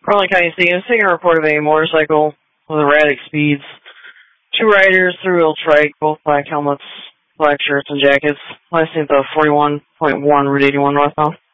Garland County City is taking a report of a motorcycle with erratic speeds. Two riders, three-wheel trike, both black helmets, black shirts and jackets. Last seen at the 41.1 Route 81 northbound.